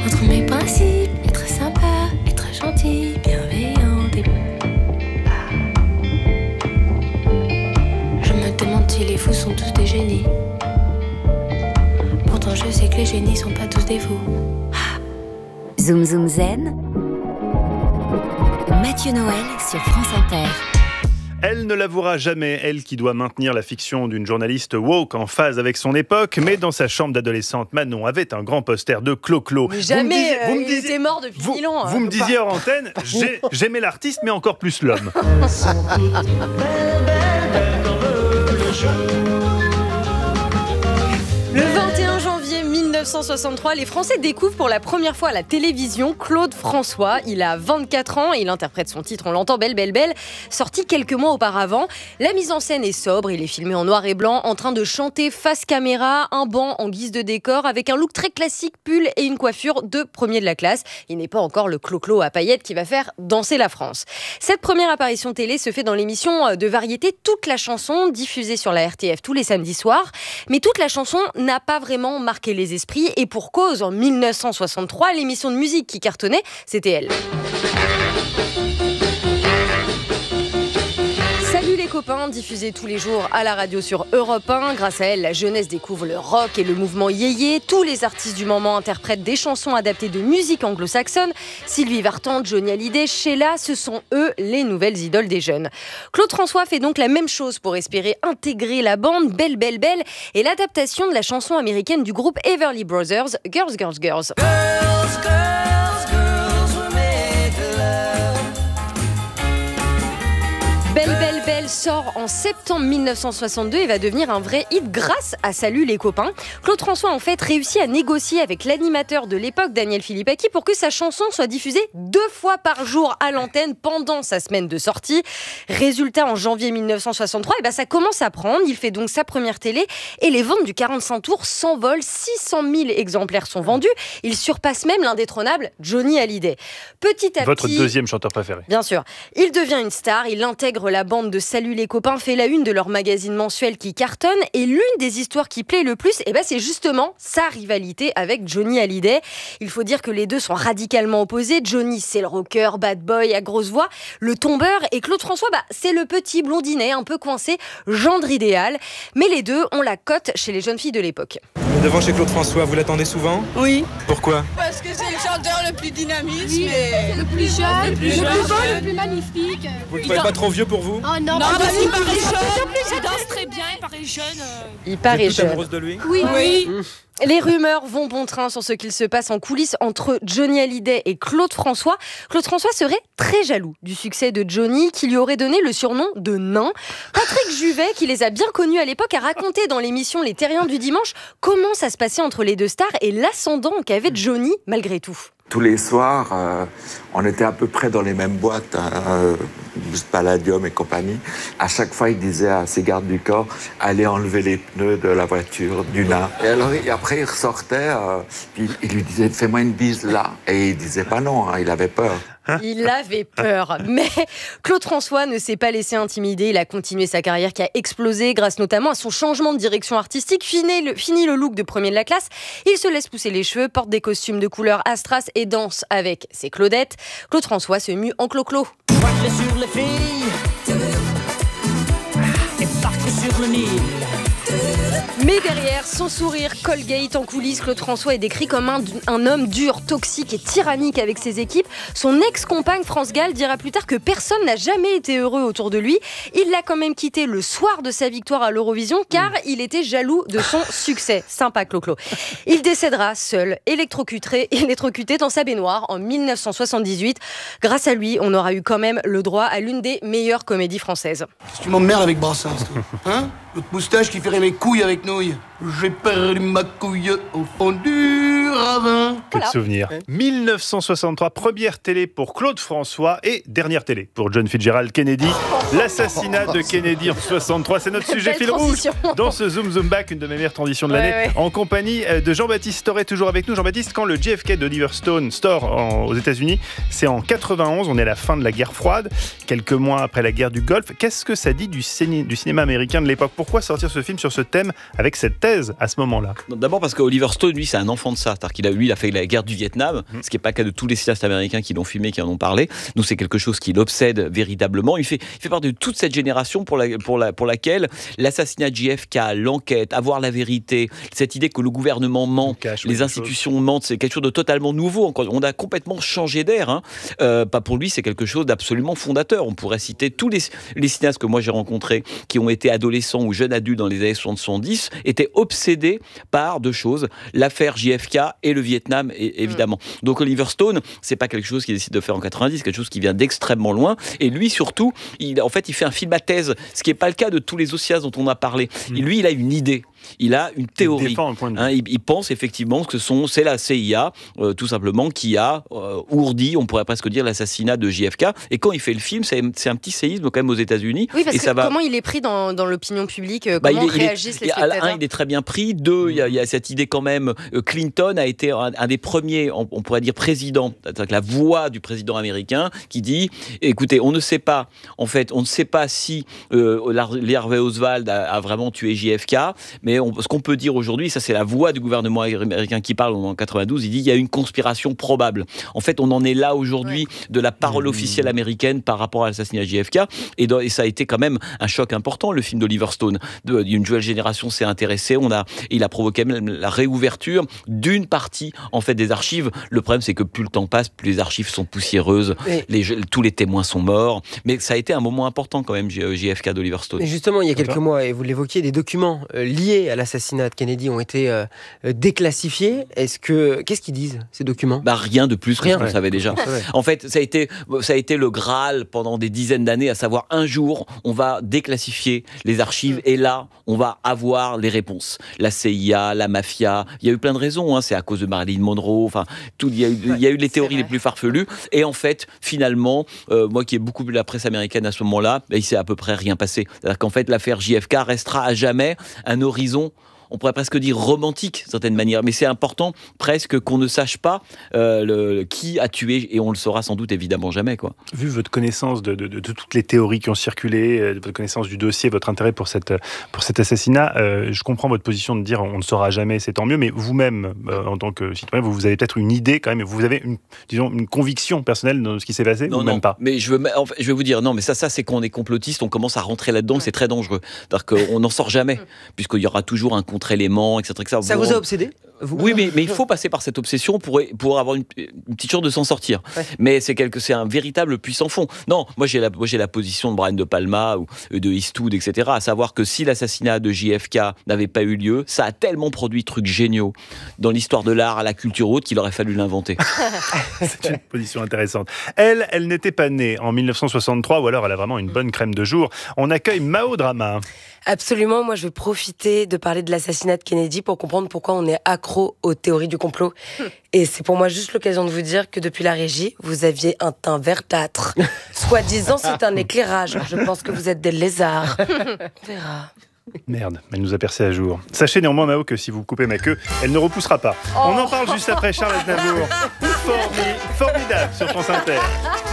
Entre mes principes, être sympa, être gentil, bienveillant et je me demande si les fous sont tous des génies. Pourtant je sais que les génies sont pas tous des fous. Zoom Zoom Zen, Mathieu Noël sur France Inter. Elle ne l'avouera jamais, elle qui doit maintenir la fiction d'une journaliste woke en phase avec son époque, mais dans sa chambre d'adolescente, Manon avait un grand poster de Clo-Clo. Mais jamais, il était mort depuis 1000 ans. Vous me disiez hors antenne, j'aimais l'artiste, mais encore plus l'homme. Le 21 janvier 1963, les Français découvrent pour la première fois à la télévision Claude François. Il a 24 ans et il interprète son titre, on l'entend, Belle, belle, belle, sorti quelques mois auparavant. La mise en scène est sobre, il est filmé en noir et blanc, en train de chanter face caméra, un banc en guise de décor, avec un look très classique, pull et une coiffure de premier de la classe. Il n'est pas encore le clo-clo à paillettes qui va faire danser la France. Cette première apparition télé se fait dans l'émission de variété Toute la chanson, diffusée sur la RTF tous les samedis soirs. Mais Toute la chanson n'a pas vraiment marqué les esprits, et pour cause, en 1963, l'émission de musique qui cartonnait, c'était elle. Salut les copains, diffusé tous les jours à la radio sur Europe 1. Grâce à elle, la jeunesse découvre le rock et le mouvement yéyé. Tous les artistes du moment interprètent des chansons adaptées de musique anglo-saxonne. Sylvie Vartan, Johnny Hallyday, Sheila, ce sont eux les nouvelles idoles des jeunes. Claude François fait donc la même chose pour espérer intégrer la bande Belle, belle, belle et l'adaptation de la chanson américaine du groupe Everly Brothers, Girls, Girls, Girls. Girls, girls, girls, we made love. Belle, belle, belle sort en septembre 1962 et va devenir un vrai hit grâce à Salut les copains. Claude François en fait réussit à négocier avec l'animateur de l'époque, Daniel Philippaki, pour que sa chanson soit diffusée 2 fois par jour à l'antenne pendant sa semaine de sortie. Résultat, en janvier 1963, ça commence à prendre. Il fait donc sa première télé et les ventes du 45 tours s'envolent. 600 000 exemplaires sont vendus. Il surpasse même l'indétrônable Johnny Hallyday. Petit à petit... Votre deuxième chanteur préféré. Bien sûr. Il devient une star, il intègre la bande de Salut les copains, fait la une de leur magazine mensuel qui cartonne, et l'une des histoires qui plaît le plus, c'est justement sa rivalité avec Johnny Hallyday. Il faut dire que les deux sont radicalement opposés. Johnny, c'est le rocker, bad boy, à grosse voix, le tombeur, et Claude François, c'est le petit blondinet, un peu coincé, gendre idéal. Mais les deux ont la cote chez les jeunes filles de l'époque. Devant chez Claude François, vous l'attendez souvent ? Oui. Pourquoi ? Parce que c'est le chanteur le plus dynamique, le plus jeune, le plus beau, le plus magnifique. Vous ne trouvez pas trop vieux pour vous ? Oh non, il paraît jeune. Il danse très bien, il paraît jeune. Il paraît Vous êtes jeune. amoureuse de lui ? Oui. Les rumeurs vont bon train sur ce qu'il se passe en coulisses entre Johnny Hallyday et Claude François. Claude François serait très jaloux du succès de Johnny, qui lui aurait donné le surnom de nain. Patrick Juvet, qui les a bien connus à l'époque, a raconté dans l'émission Les Terriens du dimanche comment ça se passait entre les deux stars et l'ascendant qu'avait Johnny malgré tout. Tous les soirs, on était à peu près dans les mêmes boîtes, Palladium et compagnie. À chaque fois, il disait à ses gardes du corps, allez enlever les pneus de la voiture du nain. Et après, il ressortait, puis il lui disait, fais-moi une bise là. Et il disait pas non, il avait peur. Il avait peur, mais Claude François ne s'est pas laissé intimider. Il a continué sa carrière qui a explosé grâce notamment à son changement de direction artistique. Fini le look de premier de la classe. Il se laisse pousser les cheveux, porte des costumes de couleur Astras et danse avec ses Claudettes. Claude François se mue en clo-clo. Sur les filles et partent sur le Nil. Mais derrière, son sourire Colgate en coulisses, Claude François est décrit comme un homme dur, toxique et tyrannique avec ses équipes. Son ex-compagne France Gall dira plus tard que personne n'a jamais été heureux autour de lui. Il l'a quand même quitté le soir de sa victoire à l'Eurovision car il était jaloux de son succès. Sympa Clo-Clo. Il décédera seul, électrocuté dans sa baignoire en 1978. Grâce à lui, on aura eu quand même le droit à l'une des meilleures comédies françaises. Tu m'emmerdes avec Brassens, toi. Hein ? L'autre moustache qui ferait mes couilles avec nouilles. J'ai perdu ma couille au fond du ravin. Que de souvenirs. 1963, première télé pour Claude François et dernière télé pour John Fitzgerald Kennedy. L'assassinat de Kennedy en 63, c'est notre sujet fil rouge dans ce Zoom Zoom Back, une de mes meilleures transitions de l'année, en compagnie de Jean-Baptiste Storey, toujours avec nous. Jean-Baptiste, quand le JFK d'Oliver Stone sort aux États-Unis, c'est en 91, on est à la fin de la guerre froide, quelques mois après la guerre du Golfe. Qu'est-ce que ça dit du cinéma américain de l'époque ? Pourquoi sortir ce film sur ce thème avec cette thèse à ce moment-là ? D'abord parce qu'Oliver Stone, lui, c'est un enfant de ça. C'est-à-dire qu'il a fait la guerre du Vietnam, ce qui n'est pas le cas de tous les cinéastes américains qui l'ont filmé, qui en ont parlé. Nous, c'est quelque chose qui l'obsède véritablement. Il fait partie de toute cette génération pour laquelle l'assassinat de JFK, l'enquête, avoir la vérité, cette idée que le gouvernement ment, les institutions mentent, c'est quelque chose de totalement nouveau. On a complètement changé d'air. Pas pour lui, c'est quelque chose d'absolument fondateur. On pourrait citer tous les cinéastes que moi j'ai rencontrés qui ont été adolescents ou jeunes adultes dans les années 70 étaient obsédés par deux choses, l'affaire JFK et le Vietnam, évidemment. Donc Oliver Stone, c'est pas quelque chose qu'il décide de faire en 90, c'est quelque chose qui vient d'extrêmement loin. Et lui, surtout, il fait un film à thèse, ce qui n'est pas le cas de tous les cinéastes dont on a parlé. Lui, il a une idée. Il a une théorie. Il pense effectivement que c'est la CIA, tout simplement, qui a ourdi, on pourrait presque dire, l'assassinat de JFK. Et quand il fait le film, c'est un petit séisme quand même aux États-Unis. Oui, parce que comment il est pris dans l'opinion publique, comment réagissent les spectateurs? Il est très bien pris. Deux, il y a cette idée quand même. Clinton a été un des premiers, on pourrait dire, présidents, la voix du président américain, qui dit, écoutez, on ne sait pas, en fait, on ne sait pas si Lee Harvey Oswald a vraiment tué JFK, mais ce qu'on peut dire aujourd'hui, ça c'est la voix du gouvernement américain qui parle en 92, il dit il y a une conspiration probable. En fait, on en est là aujourd'hui de la parole officielle américaine par rapport à l'assassinat de JFK, et ça a été quand même un choc important, le film d'Oliver Stone. Une nouvelle génération s'est intéressée, il a provoqué même la réouverture d'une partie en fait des archives. Le problème, c'est que plus le temps passe, plus les archives sont poussiéreuses, tous les témoins sont morts, mais ça a été un moment important quand même, JFK d'Oliver Stone. Et justement, il y a quelques mois, et vous l'évoquiez, des documents liés à l'assassinat de Kennedy ont été déclassifiés. Qu'est-ce qu'ils disent, ces documents ? Rien de plus que ce qu'on savait déjà. En fait, ça a été le Graal pendant des dizaines d'années, à savoir un jour, on va déclassifier les archives et là, on va avoir les réponses. La CIA, la mafia, il y a eu plein de raisons, c'est à cause de Marilyn Monroe, enfin, il y a eu les théories les plus farfelues. Et en fait, finalement, moi qui ai beaucoup lu la presse américaine à ce moment-là, il s'est à peu près rien passé. C'est-à-dire qu'en fait, l'affaire JFK restera à jamais un horizon, on pourrait presque dire romantique, d'une certaine manière, mais c'est important presque qu'on ne sache pas qui a tué, et on le saura sans doute évidemment jamais, quoi. Vu votre connaissance de toutes les théories qui ont circulé, votre connaissance du dossier, votre intérêt pour cet assassinat, je comprends votre position de dire on ne saura jamais, c'est tant mieux, mais vous-même, en tant que citoyen, vous avez peut-être une idée quand même, vous avez une conviction personnelle dans ce qui s'est passé, ou même pas? Mais je vais vous dire, non, mais ça c'est quand on est complotiste, on commence à rentrer là-dedans, c'est très dangereux. C'est-à-dire qu'on n'en sort jamais, puisqu'il y aura toujours un contre-élément, etc. Ça vous a obsédé ? Oui, mais il faut passer par cette obsession pour avoir une petite chance de s'en sortir. Ouais. Mais c'est un véritable puissant fond. Non, moi j'ai la position de Brian De Palma ou de Eastwood, etc. À savoir que si l'assassinat de JFK n'avait pas eu lieu, ça a tellement produit de trucs géniaux dans l'histoire de l'art, à la culture haute, qu'il aurait fallu l'inventer. C'est une position intéressante. Elle n'était pas née en 1963, ou alors elle a vraiment une bonne crème de jour. On accueille Mao Drama. Absolument, moi je vais profiter de parler de l'assassinat de Kennedy pour comprendre pourquoi on est accro aux théories du complot. Et c'est pour moi juste l'occasion de vous dire que depuis la régie, vous aviez un teint verdâtre. Soi-disant, c'est un éclairage. Je pense que vous êtes des lézards. On verra. Merde, elle nous a percé à jour. Sachez néanmoins, Mao, que si vous coupez ma queue, elle ne repoussera pas. On en parle juste après Charles Aznavour. Formidable sur France Inter.